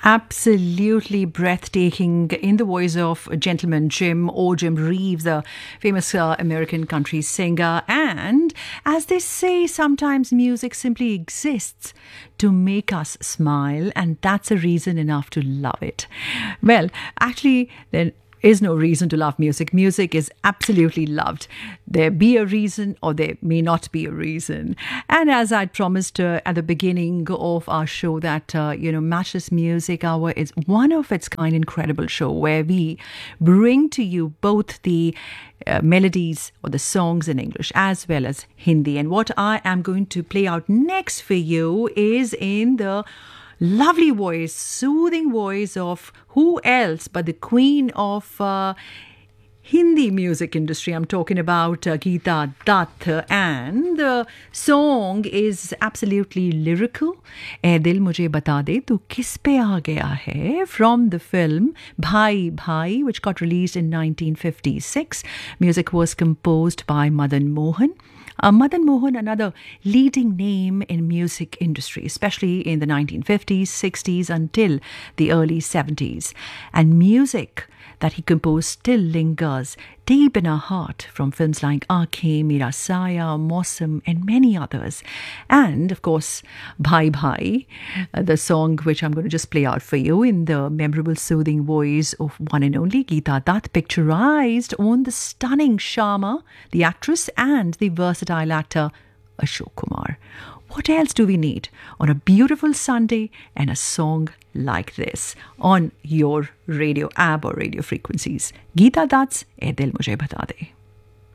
Absolutely breathtaking in the voice of Gentleman Jim or Jim Reeves, the famous American country singer. And as they say, sometimes music simply exists to make us smile, and that's a reason enough to love it. Well, actually, then is no reason to love music. Music is absolutely loved. There be a reason or there may not be a reason. And as I'd promised at the beginning of our show that, Matchless Music Hour is one of its kind incredible show where we bring to you both the melodies or the songs in English as well as Hindi. And what I am going to play out next for you is in the lovely voice, soothing voice of who else but the queen of Hindi music industry. I'm talking about Geeta Dutt, and the song is absolutely lyrical. "Ae Dil Mujhe Bata De Tu Kis Pe Aa Gaya Hai" from the film Bhai Bhai, which got released in 1956. Music was composed by Madan Mohan. Madan Mohan, another leading name in music industry, especially in the 1950s, 60s until the early 70s. And music that he composed still lingers deep in our heart from films like Aankhein, Mera Saya, Mausam, and many others. And of course, Bhai Bhai, the song which I'm going to just play out for you in the memorable soothing voice of one and only Geeta Dutt, picturized on the stunning Sharma, the actress, and the versatile actor Ashok Kumar. What else do we need on a beautiful Sunday and a song like this on your radio app or radio frequencies? Geeta Dutt's "Ae Dil Mujhe Bata De."